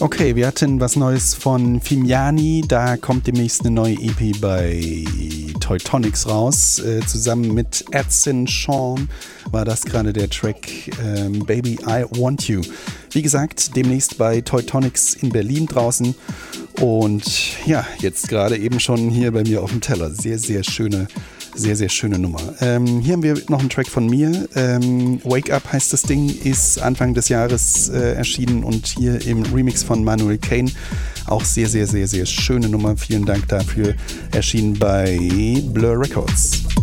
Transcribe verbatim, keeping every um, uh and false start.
Okay, wir hatten was Neues von Fimiani. Da kommt demnächst eine neue E P bei Teutonics raus. Äh, zusammen mit Edson Sean war das gerade der Track ähm, Baby I Want You. Wie gesagt, demnächst bei Teutonics in Berlin draußen. Und ja, jetzt gerade eben schon hier bei mir auf dem Teller. Sehr, sehr schöne Sehr, sehr schöne Nummer. Ähm, hier haben wir noch einen Track von mir. Ähm, Wake Up heißt das Ding, ist Anfang des Jahres äh, erschienen und hier im Remix von Manuel Kane. Auch sehr, sehr, sehr, sehr schöne Nummer. Vielen Dank dafür. Erschienen bei Blur Records.